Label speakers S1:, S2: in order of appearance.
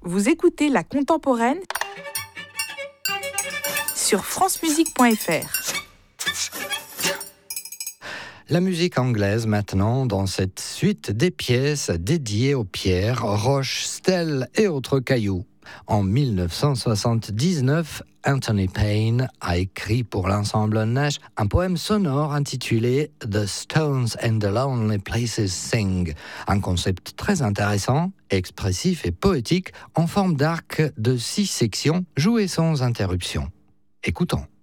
S1: Vous écoutez La Contemporaine sur francemusique.fr.
S2: La musique anglaise maintenant dans cette suite des pièces dédiées aux pierres, roches, stèles et autres cailloux. En 1979, Anthony Payne a écrit pour l'ensemble Nash un poème sonore intitulé The Stones and the Lonely Places Sing, un concept très intéressant, expressif et poétique en forme d'arc de 6 sections jouées sans interruption. Écoutons.